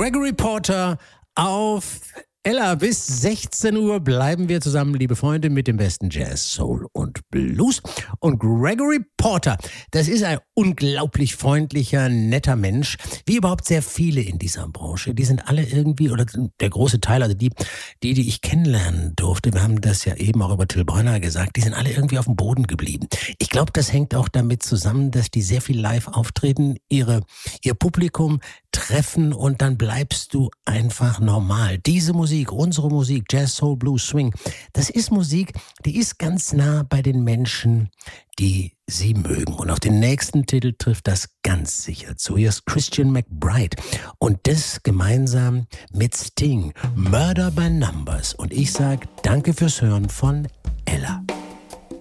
Gregory Porter auf Ella. Bis 16 Uhr bleiben wir zusammen, liebe Freunde, mit dem besten Jazz, Soul und Blues. Und Gregory Porter, das ist ein unglaublich freundlicher, netter Mensch, wie überhaupt sehr viele in dieser Branche. Die sind alle irgendwie, oder der große Teil, also die ich kennenlernen durfte, wir haben das ja eben auch über Till Brönner gesagt, die sind alle irgendwie auf dem Boden geblieben. Ich glaube, das hängt auch damit zusammen, dass die sehr viel live auftreten, ihr Publikum treffen und dann bleibst du einfach normal. Diese Musik, unsere Musik, Jazz, Soul, Blues, Swing, das ist Musik, die ist ganz nah bei den Menschen, die sie mögen. Und auf den nächsten Titel trifft das ganz sicher zu. Hier ist Christian McBride und das gemeinsam mit Sting, Murder by Numbers. Und ich sage danke fürs Hören von Ella.